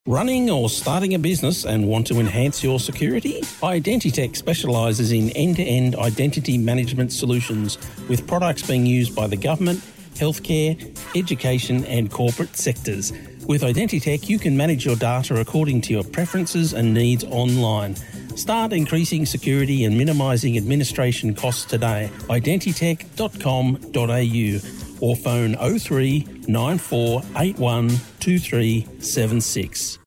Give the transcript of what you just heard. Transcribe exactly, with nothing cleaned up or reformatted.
Running or starting a business and want to enhance your security? Identitech specialises in end-to-end identity management solutions with products being used by the government, healthcare, education and corporate sectors. With Identitech, you can manage your data according to your preferences and needs online. Start increasing security and minimising administration costs today. identitech dot com dot a u or phone oh three nine four eight one two three seven six.